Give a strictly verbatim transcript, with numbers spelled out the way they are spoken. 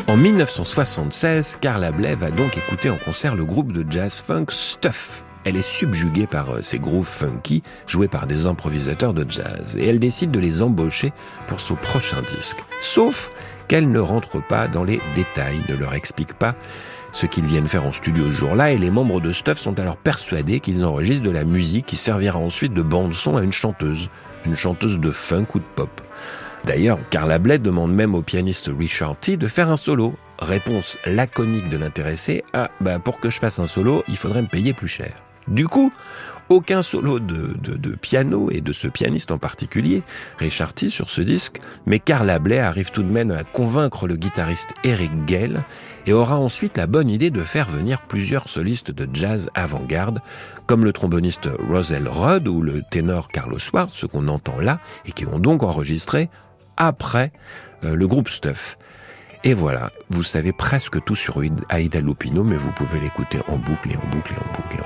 En dix-neuf cent soixante-seize, Carla Bley va donc écouter en concert le groupe de jazz-funk Stuff. Elle est subjuguée par ces grooves funky joués par des improvisateurs de jazz et elle décide de les embaucher pour son prochain disque. Sauf qu'elle ne rentre pas dans les détails, ne leur explique pas ce qu'ils viennent faire en studio ce jour-là et les membres de Stuff sont alors persuadés qu'ils enregistrent de la musique qui servira ensuite de bande-son à une chanteuse, une chanteuse de funk ou de pop. D'ailleurs, Carla Bley demande même au pianiste Richard Tee de faire un solo. Réponse laconique de l'intéressé, ah bah pour que je fasse un solo, il faudrait me payer plus cher. Du coup, aucun solo de, de, de piano et de ce pianiste en particulier, Richard Tee sur ce disque, mais Carla Bley arrive tout de même à convaincre le guitariste Eric Gale et aura ensuite la bonne idée de faire venir plusieurs solistes de jazz avant-garde, comme le tromboniste Roselle Rudd ou le ténor Carlos Swartz, ce qu'on entend là, et qui ont donc enregistré après euh, le groupe Stuff. Et voilà, vous savez presque tout sur Aida Lupino, mais vous pouvez l'écouter en boucle et en boucle et en boucle et en boucle.